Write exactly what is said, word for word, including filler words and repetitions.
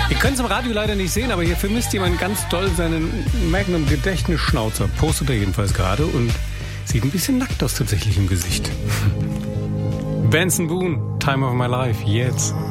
Ihr könnt es im Radio leider nicht sehen, aber hier vermisst jemand ganz doll seinen Magnum-Gedächtnisschnauzer. Postet er jedenfalls gerade und sieht ein bisschen nackt aus tatsächlich im Gesicht. Benson Boone, Time of My Life, jetzt.